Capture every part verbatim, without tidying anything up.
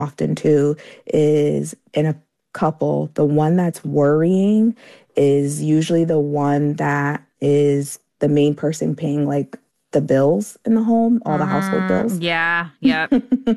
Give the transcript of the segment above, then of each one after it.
often too is in a couple, the one that's worrying is usually the one that is the main person paying like the bills in the home, all the household Mm, bills. yeah, yep.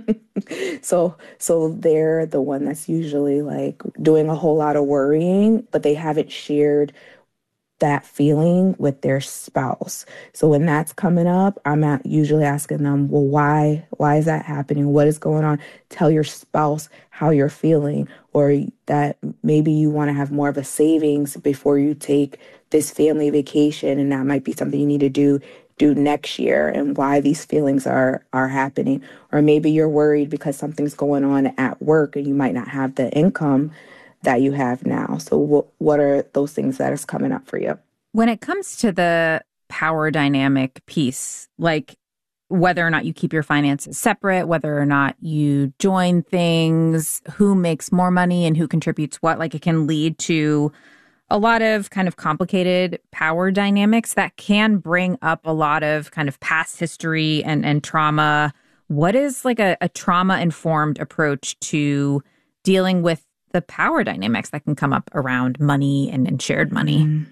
So so they're the one that's usually like doing a whole lot of worrying, but they haven't shared that feeling with their spouse. So when that's coming up, I'm at usually asking them, well, why, why is that happening? What is going on? Tell your spouse how you're feeling, or that maybe you want to have more of a savings before you take this family vacation. And that might be something you need to do do next year, and why these feelings are are happening. Or maybe you're worried because something's going on at work and you might not have the income that you have now. So what what are those things that is coming up for you? When it comes to the power dynamic piece, like whether or not you keep your finances separate, whether or not you join things, who makes more money and who contributes what, like it can lead to a lot of kind of complicated power dynamics that can bring up a lot of kind of past history and, and trauma. What is like a, a trauma informed approach to dealing with the power dynamics that can come up around money and, and shared money? Mm,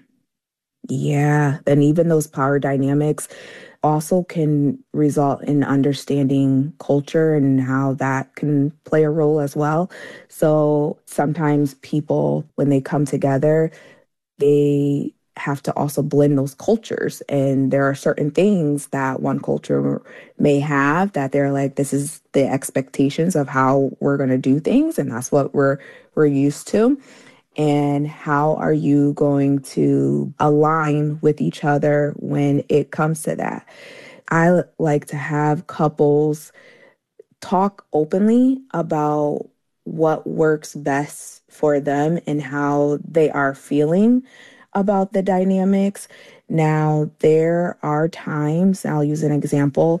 yeah. And even those power dynamics also can result in understanding culture and how that can play a role as well. So sometimes people, when they come together, they have to also blend those cultures. And there are certain things that one culture may have that they're like, this is the expectations of how we're going to do things. And that's what we're, we're used to. And how are you going to align with each other when it comes to that? I like to have couples talk openly about what works best for them and how they are feeling about the dynamics. Now, there are times, I'll use an example,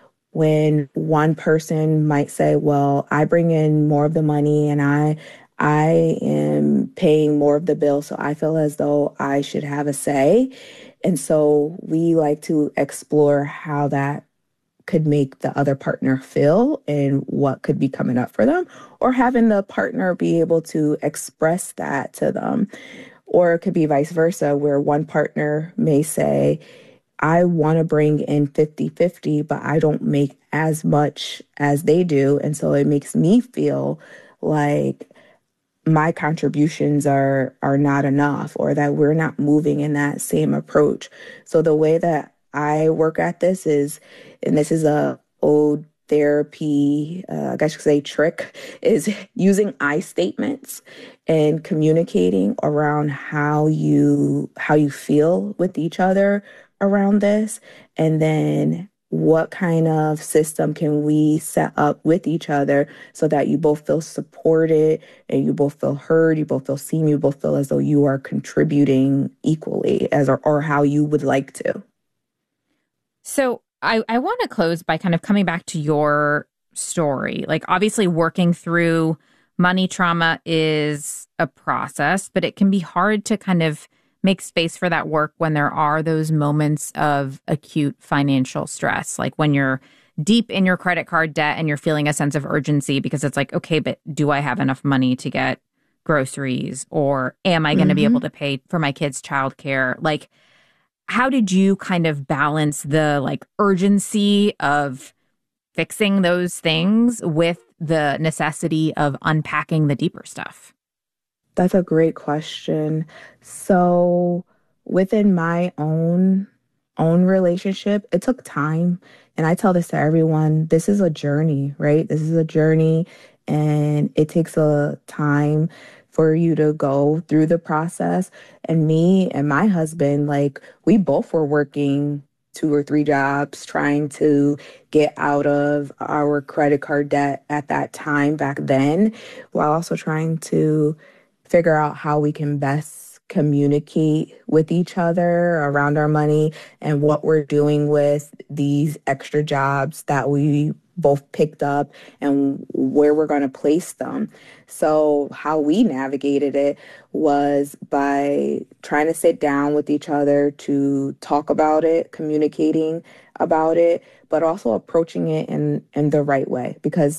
when one person might say, well, I bring in more of the money and I I am paying more of the bill, so I feel as though I should have a say. And so we like to explore how that could make the other partner feel and what could be coming up for them, or having the partner be able to express that to them. Or it could be vice versa, where one partner may say, I want to bring in fifty-fifty, but I don't make as much as they do. And so it makes me feel like my contributions are are not enough, or that we're not moving in that same approach. So the way that I work at this is, and this is a old therapy, uh, I guess you could say trick, is using I statements and communicating around how you how you feel with each other around this, and then what kind of system can we set up with each other so that you both feel supported and you both feel heard, you both feel seen, you both feel as though you are contributing equally as or, or how you would like to. So I, I want to close by kind of coming back to your story. Like, obviously, working through money trauma is a process, but it can be hard to kind of make space for that work when there are those moments of acute financial stress, like when you're deep in your credit card debt and you're feeling a sense of urgency because it's like, okay, but do I have enough money to get groceries, or am I going to be able Mm-hmm. to pay for my kids' childcare? Like, how did you kind of balance the like urgency of fixing those things with the necessity of unpacking the deeper stuff? That's a great question. So within my own own relationship, it took time. And I tell this to everyone, this is a journey, right? This is a journey, and it takes a time for you to go through the process. And me and my husband, like we both were working two or three jobs trying to get out of our credit card debt at that time back then, while also trying to figure out how we can best communicate with each other around our money and what we're doing with these extra jobs that we both picked up and where we're going to place them. So how we navigated it was by trying to sit down with each other to talk about it, communicating about it, but also approaching it in, in the right way. Because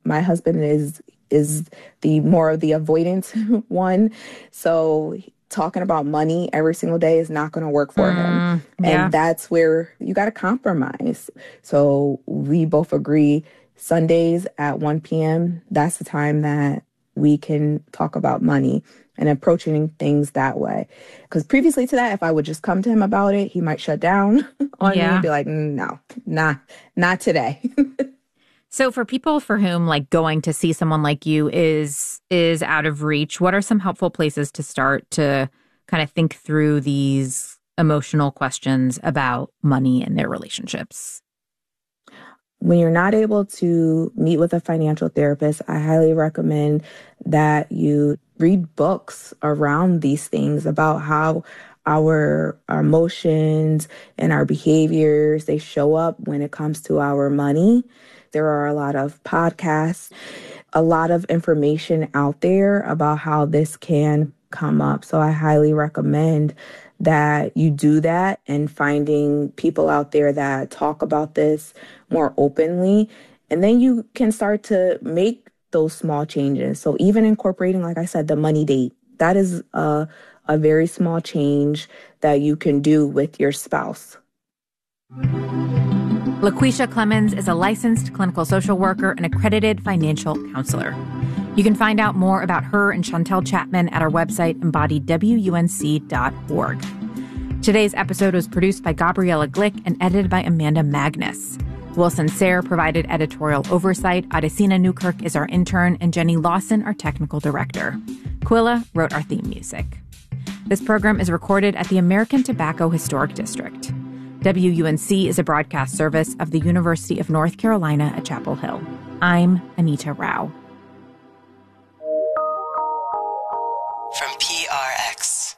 My husband is is the more of the avoidant one. So talking about money every single day is not going to work for mm, him. Yeah. And that's where you got to compromise. So we both agree Sundays at one p.m., that's the time that we can talk about money and approaching things that way. Because previously to that, if I would just come to him about it, he might shut down on yeah. me and be like, no, nah, not today. So for people for whom like going to see someone like you is is out of reach, what are some helpful places to start to kind of think through these emotional questions about money and their relationships? When you're not able to meet with a financial therapist, I highly recommend that you read books around these things about how our, our emotions and our behaviors, they show up when it comes to our money. There are a lot of podcasts, a lot of information out there about how this can come up. So I highly recommend that you do that, and finding people out there that talk about this more openly. And then you can start to make those small changes. So even incorporating, like I said, the money date, that is a, a very small change that you can do with your spouse. LaQuisha Clemens is a licensed clinical social worker and accredited financial counselor. You can find out more about her and Chantel Chapman at our website, embodied w u n c dot org. Today's episode was produced by Gabriella Glick and edited by Amanda Magnus. Wilson Sayre provided editorial oversight. Adesina Newkirk is our intern, and Jenny Lawson, our technical director. Quilla wrote our theme music. This program is recorded at the American Tobacco Historic District. W U N C is a broadcast service of the University of North Carolina at Chapel Hill. I'm Anita Rao. From P R X.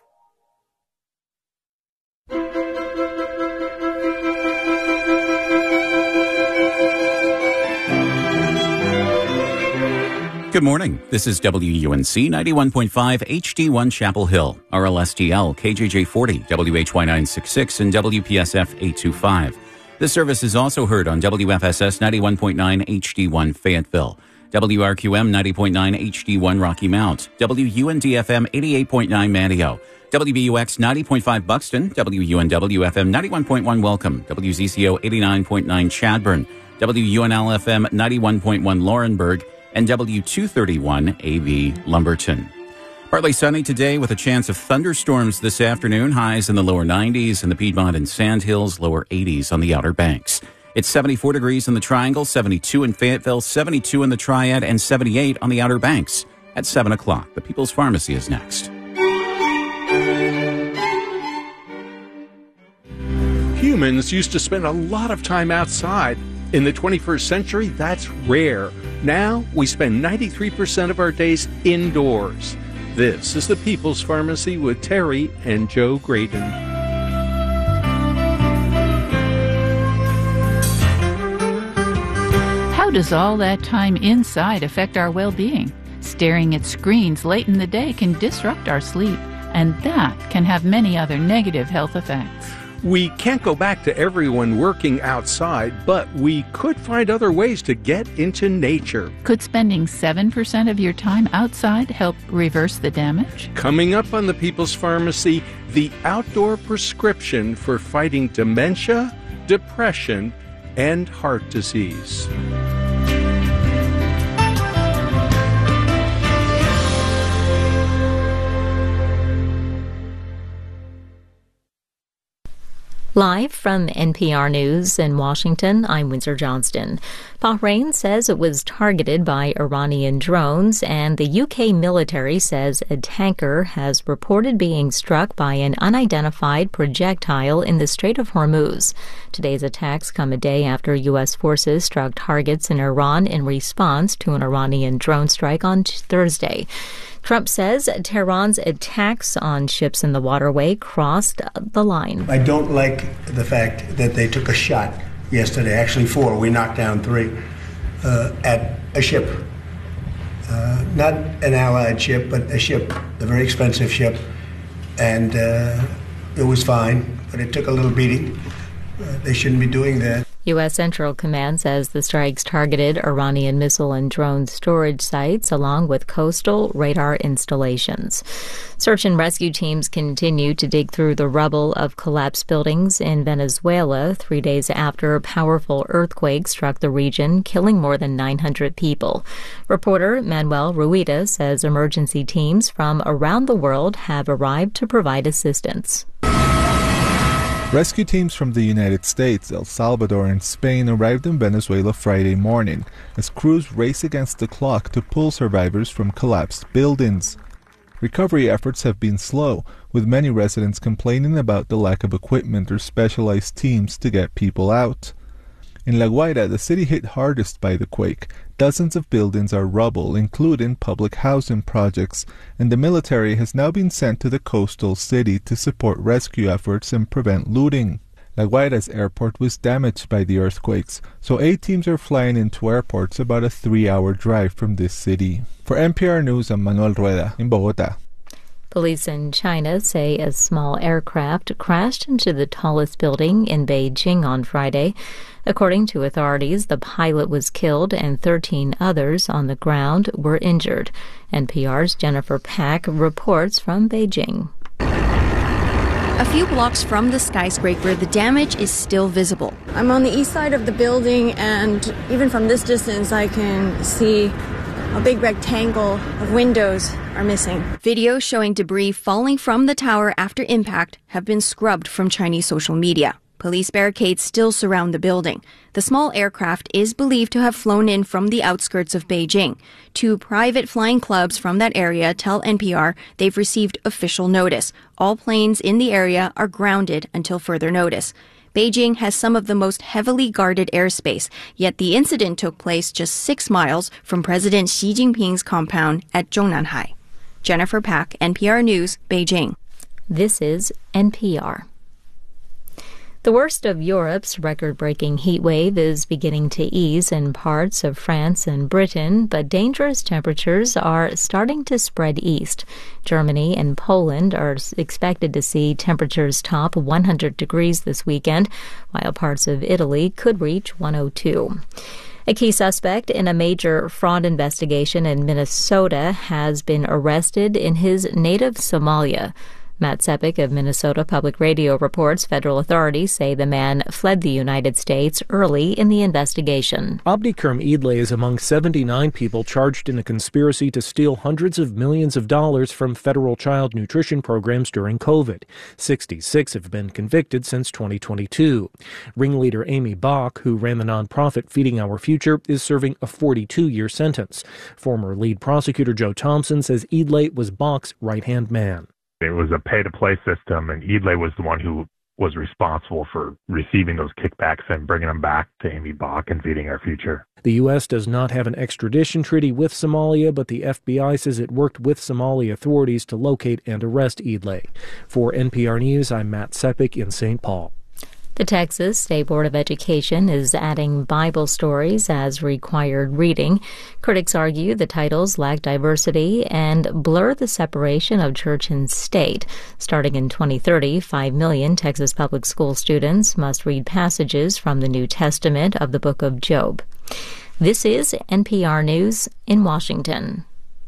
Good morning. This is W U N C ninety-one point five H D one Chapel Hill, R L S T L, K J J forty, W H Y nine sixty-six, and W P S F eight twenty-five. This service is also heard on W F S S ninety-one point nine H D one Fayetteville, W R Q M ninety point nine H D one Rocky Mount, W U N D F M eighty-eight point nine Manteo, W B U X ninety point five Buxton, W U N W F M ninety-one point one Welcome, W Z C O eighty-nine point nine Chadburn, W U N L F M ninety-one point one Laurenburg, and W two thirty-one A V Lumberton. Partly sunny today with a chance of thunderstorms this afternoon, highs in the lower nineties in the Piedmont and Sandhills, lower eighties on the Outer Banks. It's seventy-four degrees in the Triangle, seventy-two in Fayetteville, seventy-two in the Triad, and seventy-eight on the Outer Banks. At seven o'clock, the People's Pharmacy is next. Humans used to spend a lot of time outside. In the twenty-first century, that's rare. Now, we spend ninety-three percent of our days indoors. This is the People's Pharmacy with Terry and Joe Graydon. How does all that time inside affect our well-being? Staring at screens late in the day can disrupt our sleep, and that can have many other negative health effects. We can't go back to everyone working outside, but we could find other ways to get into nature. Could spending seven percent of your time outside help reverse the damage? Coming up on the People's Pharmacy, the outdoor prescription for fighting dementia, depression, and heart disease. Live from N P R News in Washington, I'm Windsor Johnston. Bahrain says it was targeted by Iranian drones, and the U K military says a tanker has reported being struck by an unidentified projectile in the Strait of Hormuz. Today's attacks come a day after U S forces struck targets in Iran in response to an Iranian drone strike on Thursday. Trump says Tehran's attacks on ships in the waterway crossed the line. I don't like the fact that they took a shot yesterday, actually four, we knocked down three, uh, at a ship. Uh, not an allied ship, but a ship, a very expensive ship. And uh, it was fine, but it took a little beating. Uh, they shouldn't be doing that. U S. Central Command says the strikes targeted Iranian missile and drone storage sites along with coastal radar installations. Search and rescue teams continue to dig through the rubble of collapsed buildings in Venezuela three days after a powerful earthquake struck the region, killing more than nine hundred people. Reporter Manuel Rueda says emergency teams from around the world have arrived to provide assistance. Rescue teams from the United States, El Salvador, and Spain arrived in Venezuela Friday morning as crews race against the clock to pull survivors from collapsed buildings. Recovery efforts have been slow, with many residents complaining about the lack of equipment or specialized teams to get people out. In La Guaira, the city hit hardest by the quake. Dozens of buildings are rubble, including public housing projects, and the military has now been sent to the coastal city to support rescue efforts and prevent looting. La Guaira's airport was damaged by the earthquakes, so aid teams are flying into airports about a three-hour drive from this city. For N P R News, I'm Manuel Rueda in Bogotá. Police in China say a small aircraft crashed into the tallest building in Beijing on Friday. According to authorities, the pilot was killed and thirteen others on the ground were injured. N P R's Jennifer Pack reports from Beijing. A few blocks from the skyscraper, the damage is still visible. I'm on the east side of the building, and even from this distance, I can see a big rectangle of windows are missing. Videos showing debris falling from the tower after impact have been scrubbed from Chinese social media. Police barricades still surround the building. The small aircraft is believed to have flown in from the outskirts of Beijing. Two private flying clubs from that area tell N P R they've received official notice. All planes in the area are grounded until further notice. Beijing has some of the most heavily guarded airspace, yet the incident took place just six miles from President Xi Jinping's compound at Zhongnanhai. Jennifer Pack, N P R News, Beijing. This is N P R. The worst of Europe's record-breaking heat wave is beginning to ease in parts of France and Britain, but dangerous temperatures are starting to spread east. Germany and Poland are expected to see temperatures top one hundred degrees this weekend, while parts of Italy could reach one hundred two. A key suspect in a major fraud investigation in Minnesota has been arrested in his native Somalia. Matt Sepik of Minnesota Public Radio reports federal authorities say the man fled the United States early in the investigation. Abdikerm Idle is among seventy-nine people charged in a conspiracy to steal hundreds of millions of dollars from federal child nutrition programs during COVID. sixty-six have been convicted since twenty twenty-two. Ringleader Amy Bach, who ran the nonprofit Feeding Our Future, is serving a forty-two-year sentence. Former lead prosecutor Joe Thompson says Idle was Bach's right-hand man. It was a pay-to-play system, and Idle was the one who was responsible for receiving those kickbacks and bringing them back to Amy Bach and Feeding Our Future. The U S does not have an extradition treaty with Somalia, but the F B I says it worked with Somali authorities to locate and arrest Idle. For N P R News, I'm Matt Sepik in Saint Paul. The Texas State Board of Education is adding Bible stories as required reading. Critics argue the titles lack diversity and blur the separation of church and state. Starting in twenty thirty, five million Texas public school students must read passages from the New Testament of the book of Job. This is N P R News in Washington.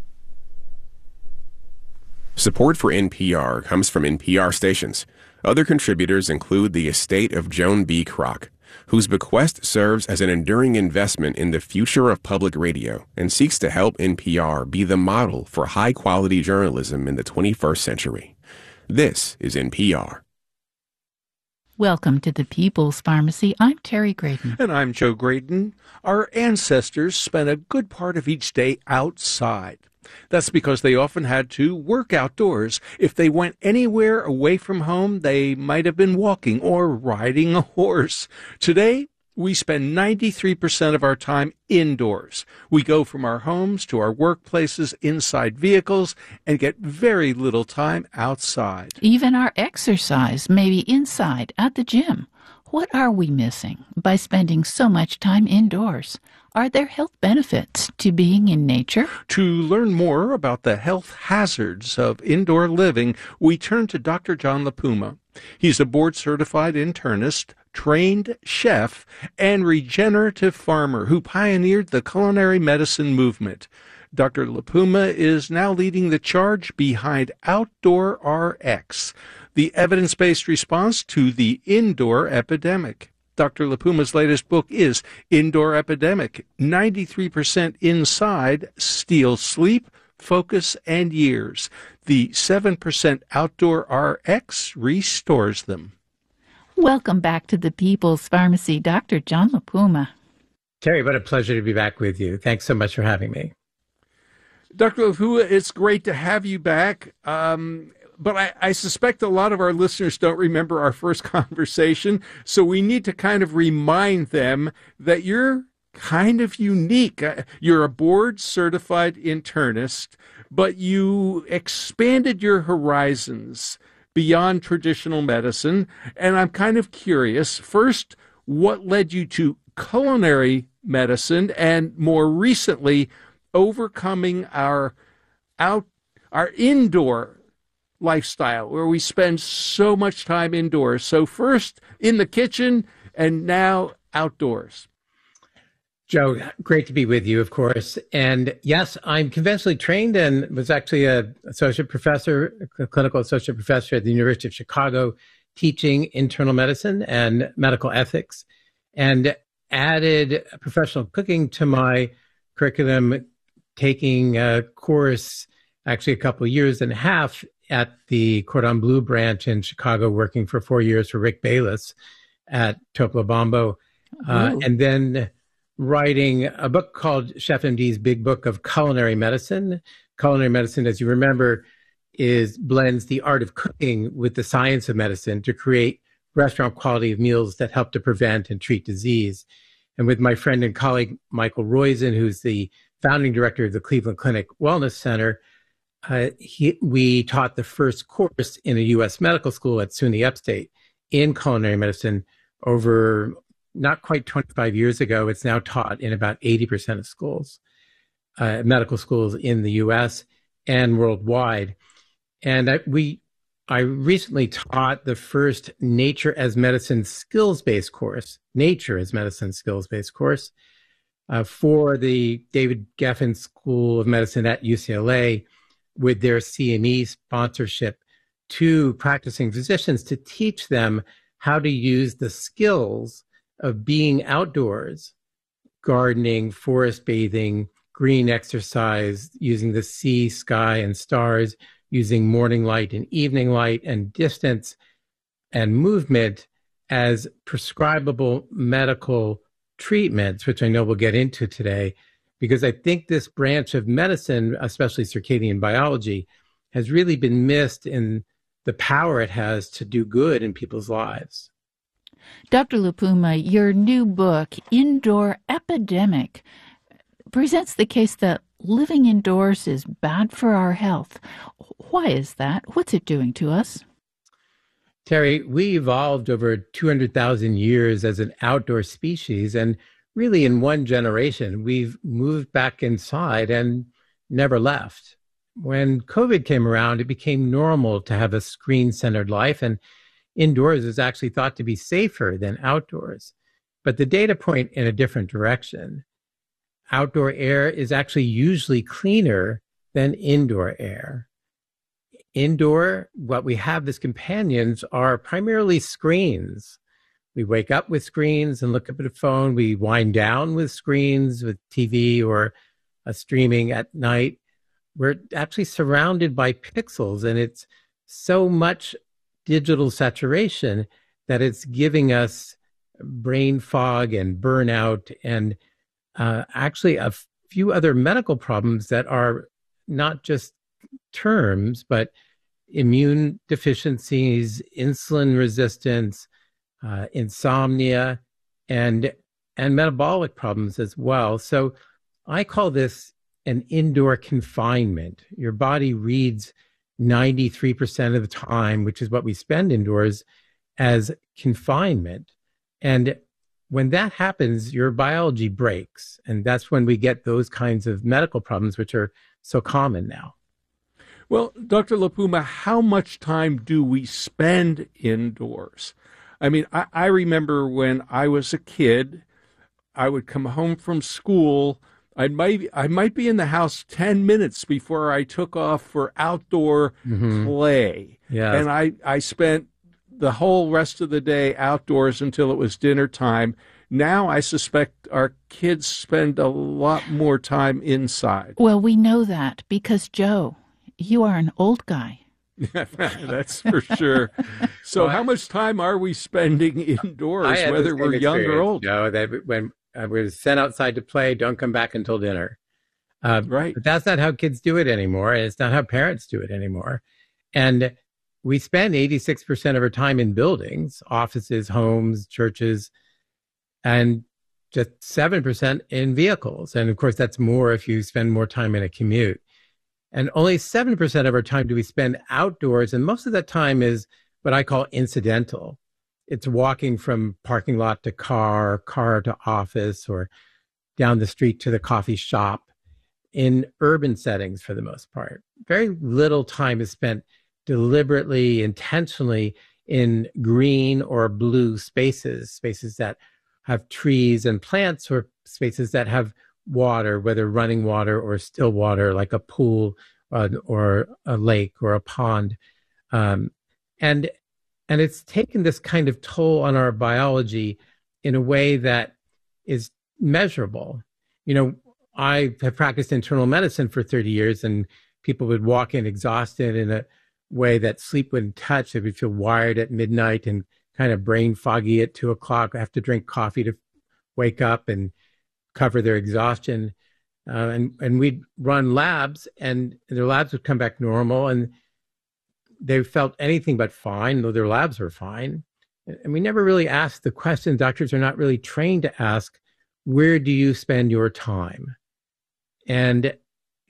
Support for N P R comes from N P R stations. Other contributors include the estate of Joan B. Kroc, whose bequest serves as an enduring investment in the future of public radio and seeks to help N P R be the model for high-quality journalism in the twenty-first century. This is N P R. Welcome to the People's Pharmacy. I'm Terry Graydon. And I'm Joe Graydon. Our ancestors spent a good part of each day outside. That's because they often had to work outdoors. If they went anywhere away from home, they might have been walking or riding a horse. Today, we spend ninety-three percent of our time indoors. We go from our homes to our workplaces inside vehicles and get very little time outside. Even our exercise may be inside at the gym. What are we missing by spending so much time indoors? Are there health benefits to being in nature? To learn more about the health hazards of indoor living, we turn to Doctor John LaPuma. He's a board-certified internist, trained chef, and regenerative farmer who pioneered the culinary medicine movement. Doctor LaPuma is now leading the charge behind Outdoor R X, the evidence-based response to the indoor epidemic. Doctor LaPuma's latest book is Indoor Epidemic, ninety-three percent Inside, Steals Sleep, Focus, and Years. The seven percent Outdoor R X restores them. Welcome back to the People's Pharmacy, Doctor John LaPuma. Terry, what a pleasure to be back with you. Thanks so much for having me. Doctor LaPuma, it's great to have you back. Um, But I, I suspect a lot of our listeners don't remember our first conversation, so we need to kind of remind them that you're kind of unique. You're a board-certified internist, but you expanded your horizons beyond traditional medicine, and I'm kind of curious, first, what led you to culinary medicine, and more recently, overcoming our out, our indoor lifestyle where we spend so much time indoors. So first in the kitchen and now outdoors. Joe, great to be with you, of course. And yes, I'm conventionally trained and was actually a associate professor, a clinical associate professor at the University of Chicago, teaching internal medicine and medical ethics, and added professional cooking to my curriculum, taking a course, actually a couple of years and a half at the Cordon Bleu branch in Chicago, working for four years for Rick Bayless at Topolo Bombo, uh, and then writing a book called Chef M D's Big Book of Culinary Medicine. Culinary medicine, as you remember, is blends the art of cooking with the science of medicine to create restaurant quality of meals that help to prevent and treat disease. And with my friend and colleague, Michael Roizen, who's the founding director of the Cleveland Clinic Wellness Center, Uh, he, we taught the first course in a U S medical school at SUNY Upstate in culinary medicine over not quite twenty-five years ago. It's now taught in about eighty percent of schools, uh, medical schools in the U S and worldwide. And I, we, I recently taught the first Nature as Medicine skills-based course, Nature as Medicine skills-based course uh, for the David Geffen School of Medicine at U C L A, with their C M E sponsorship, to practicing physicians to teach them how to use the skills of being outdoors, gardening, forest bathing, green exercise, using the sea, sky, and stars, using morning light and evening light, and distance and movement as prescribable medical treatments, which I know we'll get into today, because I think this branch of medicine, especially circadian biology, has really been missed in the power it has to do good in people's lives. Doctor LaPuma, your new book, Indoor Epidemic, presents the case that living indoors is bad for our health. Why is that? What's it doing to us? Terry, we evolved over two hundred thousand years as an outdoor species, and really in one generation, we've moved back inside and never left. When COVID came around, it became normal to have a screen-centered life, and indoors is actually thought to be safer than outdoors. But the data point in a different direction. Outdoor air is actually usually cleaner than indoor air. Indoor, what we have as companions are primarily screens. We wake up with screens and look up at a phone. We wind down with screens, with T V or a streaming at night. We're actually surrounded by pixels, and it's so much digital saturation that it's giving us brain fog and burnout, and uh, actually a few other medical problems that are not just terms, but immune deficiencies, insulin resistance, uh, insomnia, and and metabolic problems as well. So I call this an indoor confinement. Your body reads ninety-three percent of the time, which is what we spend indoors, as confinement. And when that happens, your biology breaks. And that's when we get those kinds of medical problems, which are so common now. Well, Doctor LaPuma, how much time do we spend indoors? I mean, I, I remember when I was a kid, I would come home from school. I might I might be in the house ten minutes before I took off for outdoor mm-hmm. play. Yeah. And I, I spent the whole rest of the day outdoors until it was dinner time. Now I suspect our kids spend a lot more time inside. Well, we know that because, Joe, you are an old guy. That's for sure. So well, how much time are we spending indoors, whether we're young or old? No, that when uh, we're sent outside to play, don't come back until dinner. Uh, right. But that's not how kids do it anymore. And it's not how parents do it anymore. And we spend eighty-six percent of our time in buildings, offices, homes, churches, and just seven percent in vehicles. And of course, that's more if you spend more time in a commute. And only seven percent of our time do we spend outdoors. And most of that time is what I call incidental. It's walking from parking lot to car, car to office, or down the street to the coffee shop in urban settings for the most part. Very little time is spent deliberately, intentionally in green or blue spaces, spaces that have trees and plants, or spaces that have water, whether running water or still water, like a pool uh, or a lake or a pond. Um, and and it's taken this kind of toll on our biology in a way that is measurable. You know, I have practiced internal medicine for thirty years, and people would walk in exhausted in a way that sleep wouldn't touch. They would feel wired at midnight and kind of brain foggy at two o'clock, have to drink coffee to wake up and cover their exhaustion. Uh, and, and we'd run labs, and their labs would come back normal, and they felt anything but fine, though their labs were fine. And we never really asked the question. Doctors are not really trained to ask, where do you spend your time? And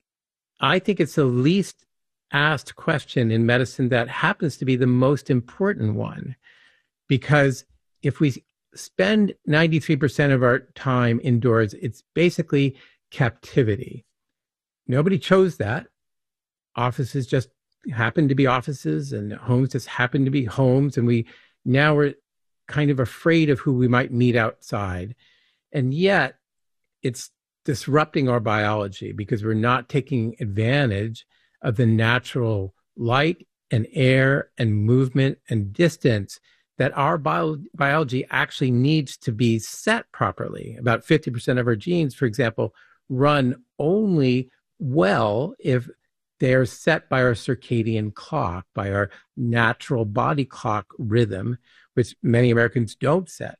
I think it's the least asked question in medicine that happens to be the most important one. Because if we spend ninety-three percent of our time indoors, it's basically captivity. Nobody chose that. Offices just happen to be offices, and homes just happen to be homes. And we now we're kind of afraid of who we might meet outside. And yet it's disrupting our biology because we're not taking advantage of the natural light and air and movement and distance that our bio- biology actually needs to be set properly. About fifty percent of our genes, for example, run only well if they're set by our circadian clock, by our natural body clock rhythm, which many Americans don't set.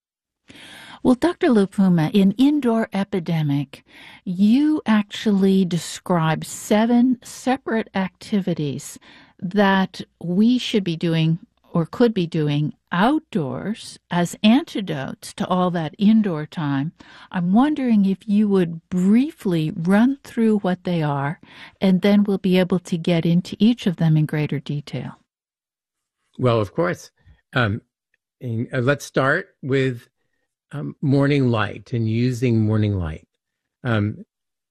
Well, Doctor LaPuma, in Indoor Epidemic, you actually describe seven separate activities that we should be doing or could be doing outdoors as antidotes to all that indoor time. I'm wondering if you would briefly run through what they are, and then we'll be able to get into each of them in greater detail. Well, of course. Um, and, uh, let's start with um, morning light and using morning light. Um,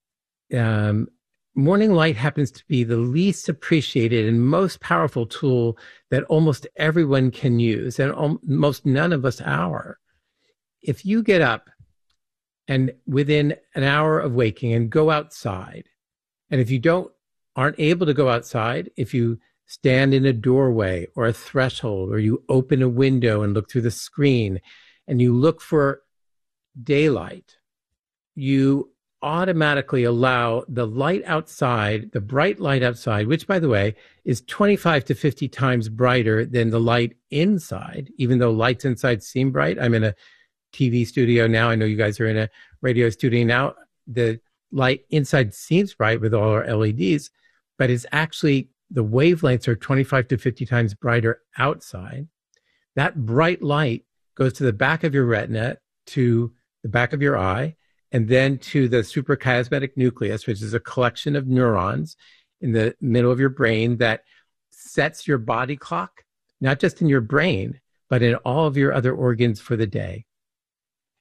um, Morning light happens to be the least appreciated and most powerful tool that almost everyone can use, and almost none of us are. If you get up and within an hour of waking and go outside, and if you don't aren't able to go outside, if you stand in a doorway or a threshold, or you open a window and look through the screen and you look for daylight, you automatically allow the light outside, the bright light outside, which, by the way, is twenty-five to fifty times brighter than the light inside, even though lights inside seem bright. I'm in a T V studio now. I know you guys are in a radio studio now. The light inside seems bright with all our L E Ds, but it's actually, the wavelengths are twenty-five to fifty times brighter outside. That bright light goes to the back of your retina, to the back of your eye, and then to the suprachiasmatic nucleus, which is a collection of neurons in the middle of your brain that sets your body clock, not just in your brain, but in all of your other organs for the day.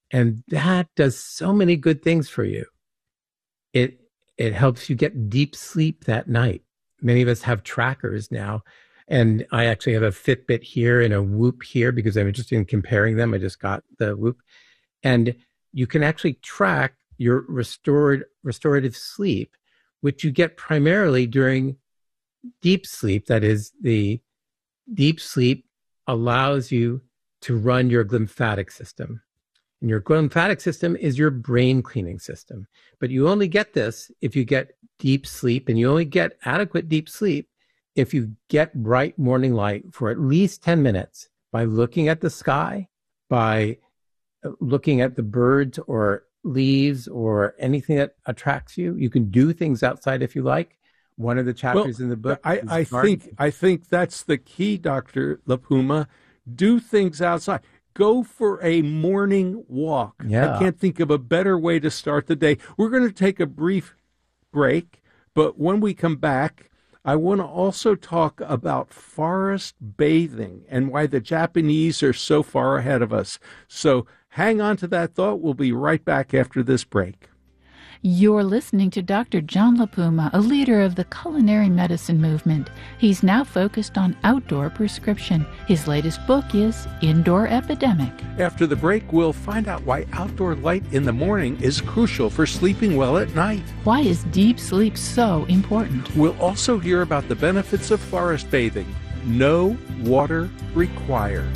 And that does so many good things for you. It it helps you get deep sleep that night. Many of us have trackers now. And I actually have a Fitbit here and a Whoop here because I'm interested in comparing them. I just got the Whoop. And you can actually track your restored restorative sleep, which you get primarily during deep sleep. That is, the deep sleep allows you to run your glymphatic system. And your glymphatic system is your brain cleaning system. But you only get this if you get deep sleep, and you only get adequate deep sleep if you get bright morning light for at least ten minutes by looking at the sky, by looking at the birds or leaves or anything that attracts you. You can do things outside if you like. One of the chapters well, in the book I, is I gardening. think I think that's the key, Doctor LaPuma. Do things outside. Go for a morning walk. Yeah. I can't think of a better way to start the day. We're going to take a brief break, but when we come back, I want to also talk about forest bathing and why the Japanese are so far ahead of us. So hang on to that thought. We'll be right back after this break. You're listening to Doctor John LaPuma, a leader of the culinary medicine movement. He's now focused on outdoor prescription. His latest book is Indoor Epidemic. After the break, we'll find out why outdoor light in the morning is crucial for sleeping well at night. Why is deep sleep so important? We'll also hear about the benefits of forest bathing. No water required.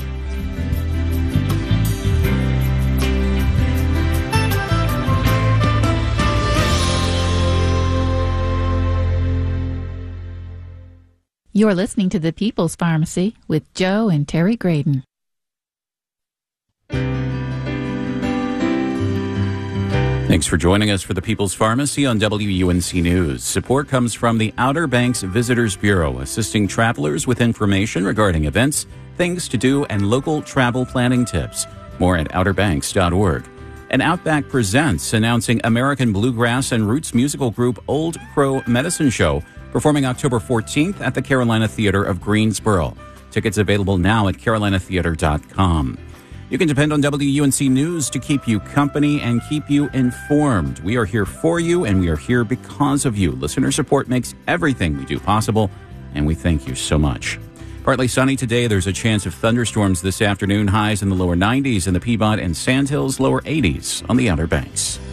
You're listening to The People's Pharmacy with Joe and Terry Graydon. Thanks for joining us for The People's Pharmacy on W U N C News. Support comes from the Outer Banks Visitors Bureau, assisting travelers with information regarding events, things to do, and local travel planning tips. More at outer banks dot org. And Outback Presents, announcing American bluegrass and roots musical group Old Crow Medicine Show, performing October fourteenth at the Carolina Theater of Greensboro. Tickets available now at carolina theater dot com. You can depend on W U N C News to keep you company and keep you informed. We are here for you, and we are here because of you. Listener support makes everything we do possible, and we thank you so much. Partly sunny today. There's a chance of thunderstorms this afternoon. Highs in the lower nineties in the Piedmont and Sandhills, lower eighties on the Outer Banks.